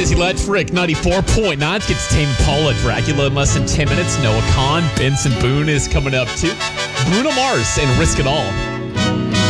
Dizzy Ledge, Frick 94.9. Let's get to Tame Impala, Dracula in less than 10 minutes. Noah Kahn, Benson Boone is coming up too. Bruno Mars and Risk It All.